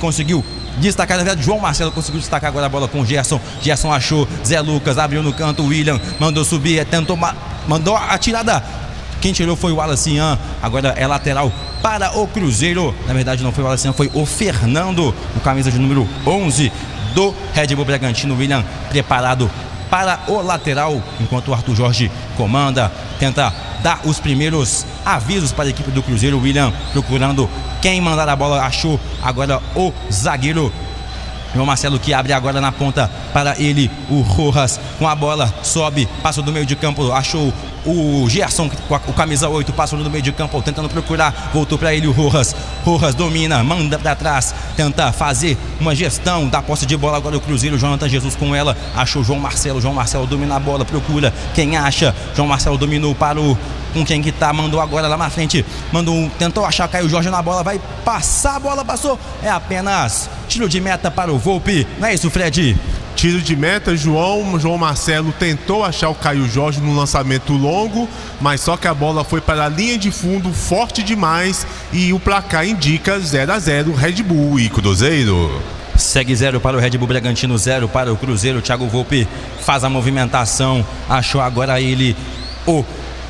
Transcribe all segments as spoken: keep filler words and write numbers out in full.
conseguiu destacar, na verdade João Marcelo conseguiu destacar agora a bola com o Gerson. Gerson achou, Zé Lucas abriu no canto, William mandou subir, tentou, mandou a tirada. Quem tirou foi o Wallace Ian. Agora é lateral para o Cruzeiro. Na verdade não foi o Wallace Ian, foi o Fernando, o camisa de número onze do Red Bull Bragantino. William preparado para o lateral, enquanto o Arthur Jorge comanda, tenta dar os primeiros avisos para a equipe do Cruzeiro. William procurando quem mandar a bola, achou agora o zagueiro João Marcelo, que abre agora na ponta para ele, o Rojas com a bola, sobe, passa do meio de campo, achou o Gerson, o camisa oito, passou no meio de campo, tentando procurar, voltou para ele o Rojas. Rojas domina, manda para trás, tenta fazer uma gestão da posse de bola. Agora o Cruzeiro, Jonathan Jesus com ela, achou João Marcelo, João Marcelo domina a bola, procura quem acha, João Marcelo dominou para o com quem que tá, mandou agora lá na frente, mandou, tentou achar Caio Jorge na bola, vai passar a bola, passou, é apenas tiro de meta para o Volpi, não é isso, Fred? Tiro de meta, João, João Marcelo tentou achar o Caio Jorge no lançamento longo, mas só que a bola foi para a linha de fundo, forte demais, e o placar indica zero a zero, Red Bull e Cruzeiro. Segue zero para o Red Bull Bragantino, zero para o Cruzeiro. Thiago Volpi faz a movimentação, achou agora ele o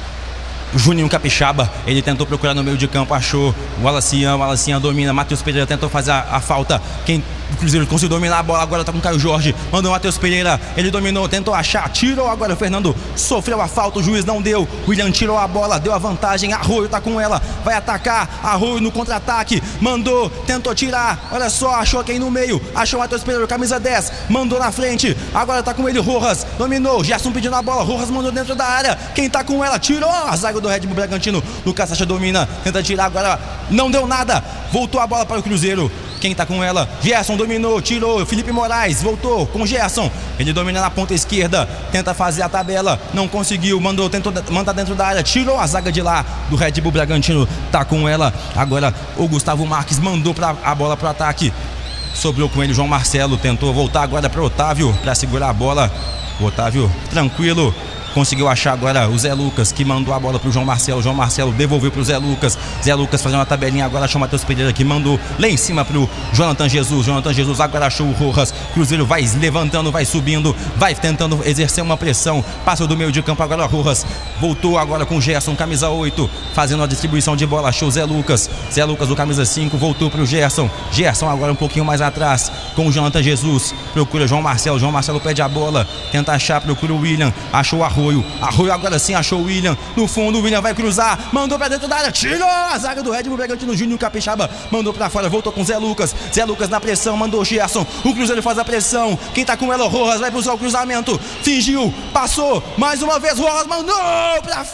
Juninho Capixaba, ele tentou procurar no meio de campo, achou o Wallace Ian, o Wallace Ian domina, Matheus Pereira tentou fazer a, a falta, quem o Cruzeiro conseguiu dominar a bola, agora tá com o Caio Jorge, mandou o Matheus Pereira, ele dominou, tentou achar, tirou agora o Fernando, sofreu a falta, o juiz não deu, o William tirou a bola, deu a vantagem, Arroio tá com ela, vai atacar, Arroio no contra-ataque, mandou, tentou tirar, olha só, achou quem no meio, achou o Matheus Pereira, camisa dez, mandou na frente, agora tá com ele, Rojas, dominou, Gerson pedindo a bola, Rojas mandou dentro da área, quem tá com ela, tirou, a zaga do Red Bull Bragantino, Lucas Sacha domina, tenta tirar agora, não deu nada, voltou a bola para o Cruzeiro, quem tá com ela, Gerson dominou, tirou, Felipe Moraes, voltou com Gerson, ele domina na ponta esquerda, tenta fazer a tabela, não conseguiu, mandou, tentou mandar dentro da área, tirou a zaga de lá do Red Bull Bragantino, tá com ela, agora o Gustavo Marques mandou pra, a bola pro ataque, sobrou com ele João Marcelo, tentou voltar agora para Otávio, para segurar a bola, o Otávio tranquilo, conseguiu achar agora o Zé Lucas, que mandou a bola pro João Marcelo, João Marcelo devolveu pro Zé Lucas, Zé Lucas fazendo uma tabelinha, agora achou o Matheus Pereira, que mandou lá em cima pro Jonathan Jesus, Jonathan Jesus agora achou o Rojas, Cruzeiro vai levantando, vai subindo, vai tentando exercer uma pressão, passa do meio de campo agora o Rojas, voltou agora com o Gerson, camisa oito, fazendo a distribuição de bola, achou o Zé Lucas, Zé Lucas o camisa cinco, voltou pro Gerson, Gerson agora um pouquinho mais atrás, com o Jonathan Jesus, procura João Marcelo, João Marcelo pede a bola, tenta achar, procura o William, achou o Arroio, Arroio agora sim achou o William, no fundo o William vai cruzar, mandou pra dentro da área, tirou a zaga do Red Bull Bragantino, Júnior Capixaba mandou pra fora, voltou com Zé Lucas, Zé Lucas na pressão, mandou o Gerson, o Cruzeiro faz a pressão, quem tá com ela, o Rojas, vai buscar o cruzamento, fingiu, passou, mais uma vez Rojas mandou pra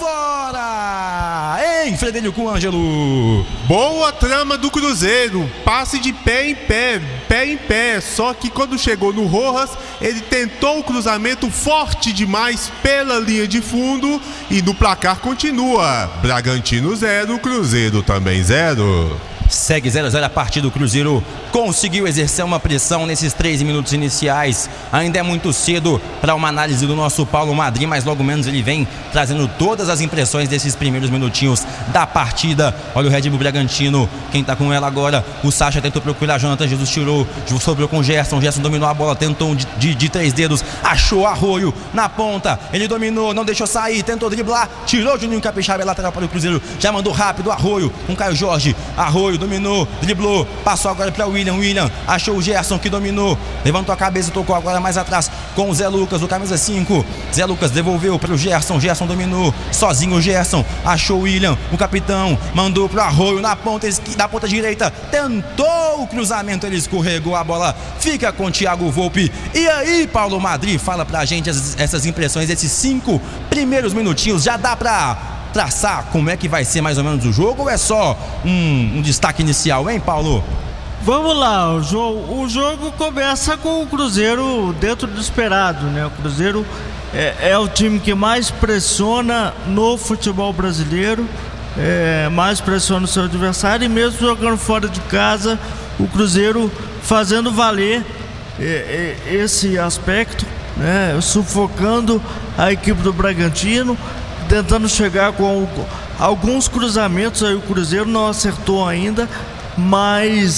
fora, hein, Frederico Ângelo? Boa trama do Cruzeiro, passe de pé em pé, pé em pé, só que quando chegou no Rojas, ele tentou o cruzamento forte demais pela linha de fundo e no placar continua, Bragantino zero, Cruzeiro também zero. Segue zero a zero a partida, o Cruzeiro conseguiu exercer uma pressão nesses três minutos iniciais, ainda é muito cedo para uma análise do nosso Paulo Madri, mas logo menos ele vem trazendo todas as impressões desses primeiros minutinhos da partida. Olha o Red Bull Bragantino, quem tá com ela agora, o Sacha tentou procurar, Jonathan Jesus tirou, sobrou com o Gerson, Gerson dominou a bola, tentou de, de, de três dedos, achou Arroio na ponta, ele dominou, não deixou sair, tentou driblar, tirou o Juninho Capixaba, é lateral para o Cruzeiro, já mandou rápido, Arroio com Caio Jorge, Arroio dominou, driblou, passou agora para o William, William achou o Gerson que dominou, levantou a cabeça, tocou agora mais atrás com o Zé Lucas, o camisa cinco, Zé Lucas devolveu para o Gerson, Gerson dominou, sozinho o Gerson, achou o William, o capitão, mandou para o Arroio na ponta, na ponta direita, tentou o cruzamento, ele escorregou, a bola fica com o Thiago Volpi. E aí, Paulo Madri, fala pra gente essas, essas impressões, esses cinco primeiros minutinhos, já dá pra traçar como é que vai ser mais ou menos o jogo, ou é só um, um destaque inicial, hein, Paulo? Vamos lá, o jogo, o jogo começa com o Cruzeiro dentro do esperado, né? O Cruzeiro é, é o time que mais pressiona no futebol brasileiro, é, mais pressiona o seu adversário, e mesmo jogando fora de casa, o Cruzeiro fazendo valer é, é, esse aspecto, né? Sufocando a equipe do Bragantino, tentando chegar com alguns cruzamentos, aí o Cruzeiro não acertou ainda, mas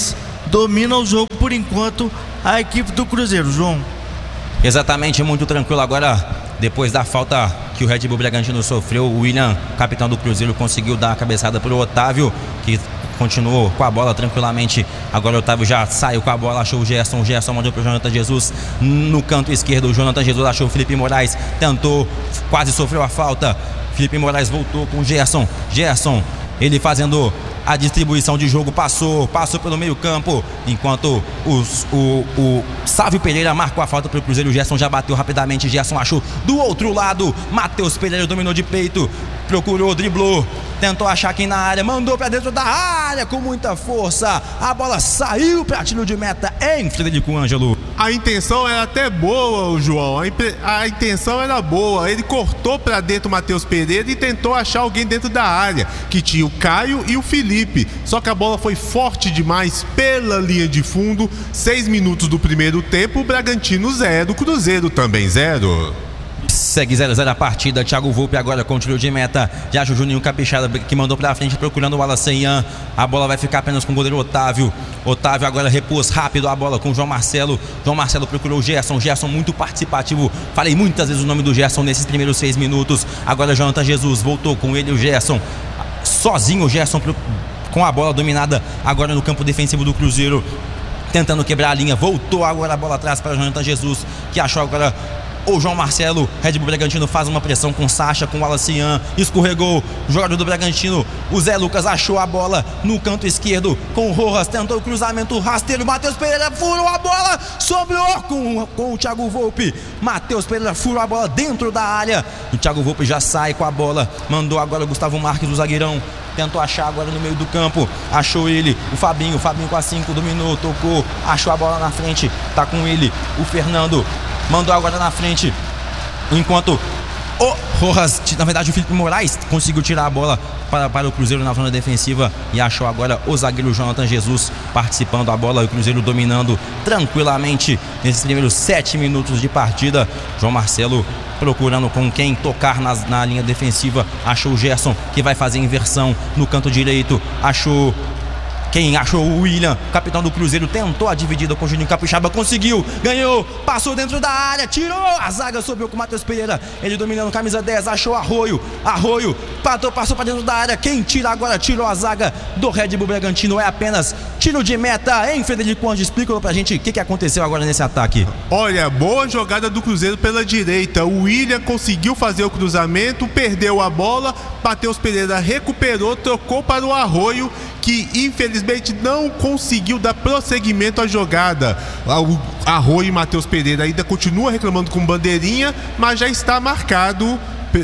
domina o jogo por enquanto a equipe do Cruzeiro, João. Exatamente, muito tranquilo agora. Depois da falta que o Red Bull Bragantino sofreu, o William, capitão do Cruzeiro, conseguiu dar a cabeçada para o Otávio, que continuou com a bola tranquilamente. Agora o Otávio já saiu com a bola, achou o Gerson. O Gerson mandou para o Jonathan Jesus no canto esquerdo. O Jonathan Jesus achou o Felipe Moraes, tentou, quase sofreu a falta. Felipe Moraes voltou com o Gerson. Gerson, ele fazendo a distribuição de jogo, passou, passou pelo meio campo, enquanto os, o, o Sávio Pereira marcou a falta para o Cruzeiro. O Gerson já bateu rapidamente, Gerson achou do outro lado, Matheus Pereira dominou de peito, procurou, driblou, tentou achar quem na área, mandou para dentro da área com muita força, a bola saiu para tiro de meta em Frederico Ângelo. A intenção era até boa, João, a, impre... a intenção era boa, ele cortou para dentro o Matheus Pereira e tentou achar alguém dentro da área, que tinha o Caio e o Felipe, só que a bola foi forte demais pela linha de fundo. Seis minutos do primeiro tempo, o Bragantino zero, Cruzeiro também zero. Segue zero a zero a partida. Thiago Volpe agora com tiro de meta. Já o Juninho Capixaba que mandou pra frente procurando o Wallace Ian. A bola vai ficar apenas com o goleiro Otávio. Otávio agora repôs rápido a bola com o João Marcelo. João Marcelo procurou o Gerson. Gerson muito participativo. Falei muitas vezes o nome do Gerson nesses primeiros seis minutos. Agora Jonathan Jesus voltou com ele, o Gerson. Sozinho o Gerson com a bola dominada agora no campo defensivo do Cruzeiro, tentando quebrar a linha. Voltou agora a bola atrás para Jonathan Jesus, que achou agora o João Marcelo. Red Bull Bragantino faz uma pressão com Sacha, com o Wallace Ian, escorregou o jogador do Bragantino. O Zé Lucas achou a bola no canto esquerdo com o Rojas, tentou o cruzamento rasteiro. Matheus Pereira furou a bola, sobrou com, com o Thiago Volpe. Matheus Pereira furou a bola dentro da área. O Thiago Volpe já sai com a bola, mandou agora o Gustavo Marques, o zagueirão. Tentou achar agora no meio do campo, achou ele, o Fabinho, o Fabinho com a cinco, dominou, tocou, achou a bola na frente, tá com ele, o Fernando, mandou agora na frente, enquanto o Rojas, na verdade o Felipe Moraes conseguiu tirar a bola para, para o Cruzeiro na zona defensiva e achou agora o zagueiro Jonathan Jesus participando da bola, o Cruzeiro dominando tranquilamente nesses primeiros sete minutos de partida. João Marcelo procurando com quem tocar na, na linha defensiva, achou o Gerson, que vai fazer inversão no canto direito, achou quem achou o William, capitão do Cruzeiro, tentou a dividida com o Juninho Capixaba, conseguiu, ganhou, passou dentro da área, tirou a zaga, sobrou com o Matheus Pereira, ele dominando camisa dez, achou Arroio, Arroio, passou, passou para dentro da área, quem tira agora, tirou a zaga do Red Bull Bragantino, é apenas tiro de meta, hein, Frederico Ângelo? Explica pra gente o que, que aconteceu agora nesse ataque. Olha, boa jogada do Cruzeiro pela direita, o William conseguiu fazer o cruzamento, perdeu a bola, Matheus Pereira recuperou, trocou para o Arroio, que infelizmente não conseguiu dar prosseguimento à jogada. O Arroio e Matheus Pereira ainda continua reclamando com bandeirinha, mas já está marcado,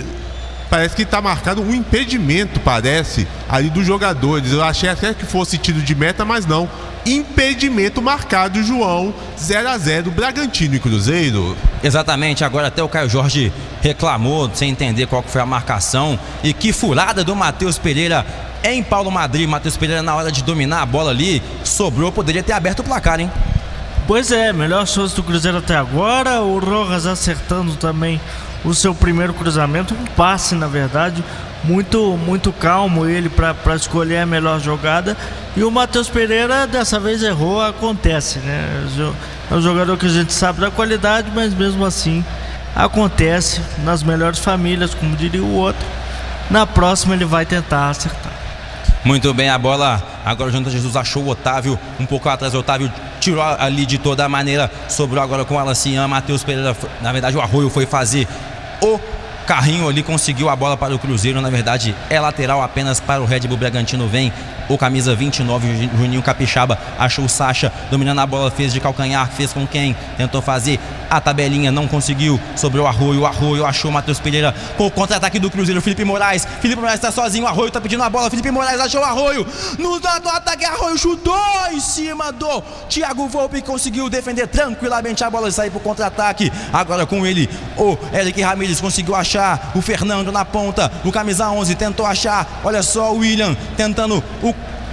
parece que está marcado um impedimento, parece, ali dos jogadores. Eu achei até que fosse tiro de meta, mas não. Impedimento marcado, João. Zero a zero, Bragantino e Cruzeiro. Exatamente, agora até o Caio Jorge reclamou sem entender qual foi a marcação. E que furada do Matheus Pereira em Paulo Madrid. Matheus Pereira, na hora de dominar a bola ali, sobrou, poderia ter aberto o placar, hein? Pois é, melhor chance do Cruzeiro até agora. O Rojas acertando também o seu primeiro cruzamento, um passe na verdade, muito, muito calmo ele para escolher a melhor jogada. E o Matheus Pereira dessa vez errou, acontece, né? É um jogador que a gente sabe da qualidade, mas mesmo assim acontece nas melhores famílias, como diria o outro. Na próxima ele vai tentar acertar. Muito bem, a bola agora o Jonathan Jesus achou o Otávio um pouco atrás, o Otávio tirou ali de toda a maneira, sobrou agora com o Wallace Ian. Matheus Pereira, na verdade o Arroio foi fazer o carrinho ali, conseguiu a bola para o Cruzeiro, na verdade é lateral apenas para o Red Bull Bragantino. Vem o camisa vinte e nove, Juninho Capixaba, achou o Sacha, dominando a bola, fez de calcanhar, fez com quem? Tentou fazer a tabelinha, não conseguiu, sobrou o Arroio, o Arroio achou o Matheus Pereira com o contra-ataque do Cruzeiro, Felipe Moraes, Felipe Moraes está sozinho, o Arroio está pedindo a bola, Felipe Moraes achou o Arroio, no, no ataque Arroio chutou em cima do Thiago Volpe, conseguiu defender tranquilamente a bola e sair para o contra-ataque. Agora com ele, o Eric Ramírez conseguiu achar o Fernando na ponta, o camisa onze tentou achar, olha só o William tentando o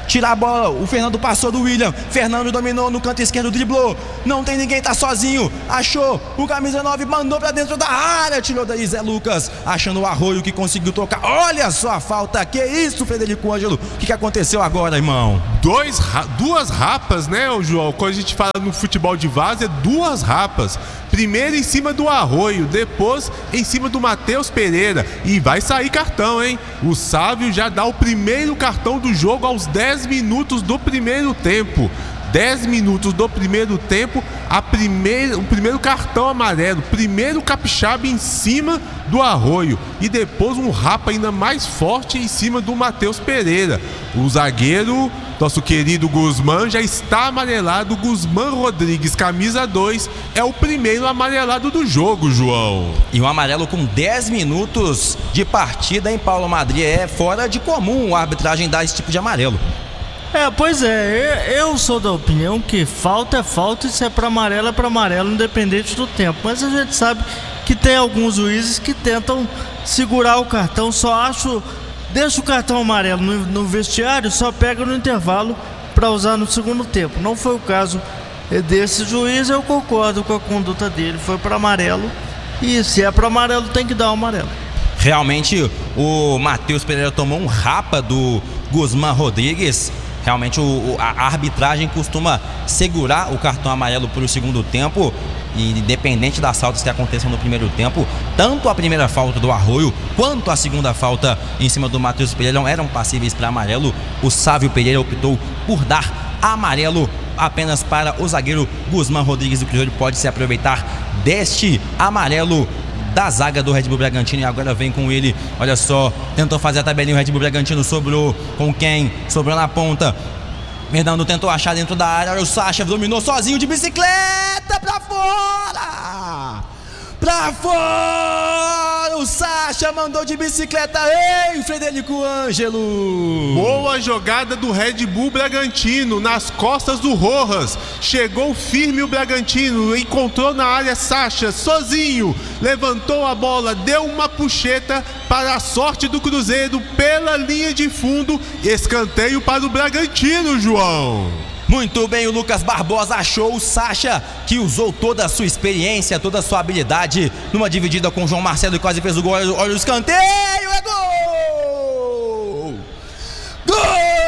tirar a bola, o Fernando passou do William, Fernando dominou no canto esquerdo, driblou, não tem ninguém, tá sozinho, achou, o camisa nove mandou pra dentro da área, tirou daí Zé Lucas, achando o Arroio que conseguiu tocar, olha só a falta, que isso, Frederico Ângelo, o que, que aconteceu agora, irmão? Dois, duas rapas, né, João? Quando a gente fala no futebol de várzea, duas rapas. Primeiro em cima do Arroio, depois em cima do Matheus Pereira. E vai sair cartão, hein? O Sávio já dá o primeiro cartão do jogo aos dez minutos do primeiro tempo. dez minutos do primeiro tempo, a primeira, o primeiro cartão amarelo, primeiro capixaba em cima do Arroio e depois um rapa ainda mais forte em cima do Matheus Pereira. O zagueiro, nosso querido Guzmán, já está amarelado. Guzmán Rodrigues, camisa dois, é o primeiro amarelado do jogo, João. E um amarelo com dez minutos de partida em Paulo Madrid. É fora de comum a arbitragem dar esse tipo de amarelo. É, pois é, eu sou da opinião que falta é falta e se é pra amarelo é pra amarelo, independente do tempo. Mas a gente sabe que tem alguns juízes que tentam segurar o cartão, só acho, deixa o cartão amarelo no, no vestiário, só pega no intervalo pra usar no segundo tempo. Não foi o caso desse juiz, eu concordo com a conduta dele, foi pra amarelo e se é pra amarelo tem que dar o amarelo. Realmente o Matheus Pereira tomou um rapa do Guzmán Rodrigues. Realmente o, a arbitragem costuma segurar o cartão amarelo para o segundo tempo, e independente das faltas que aconteçam no primeiro tempo, tanto a primeira falta do Arroio quanto a segunda falta em cima do Matheus Pereira não eram passíveis para amarelo. O Sávio Pereira optou por dar amarelo apenas para o zagueiro Guzmán Rodrigues. O Cruzeiro pode se aproveitar deste amarelo da zaga do Red Bull Bragantino e agora vem com ele, olha só, tentou fazer a tabelinha, o Red Bull Bragantino sobrou com quem? Sobrou na ponta, Fernando tentou achar dentro da área, olha o Sacha, dominou sozinho de bicicleta pra fora, pra fora, o Sacha mandou de bicicleta, ei, Frederico Ângelo. Boa jogada do Red Bull Bragantino, nas costas do Rojas, chegou firme o Bragantino, encontrou na área Sacha, sozinho, levantou a bola, deu uma puxeta para a sorte do Cruzeiro, pela linha de fundo, escanteio para o Bragantino, João. Muito bem, o Lucas Barbosa achou o Sacha, que usou toda a sua experiência, toda a sua habilidade numa dividida com o João Marcelo e quase fez o gol. Olha o escanteio!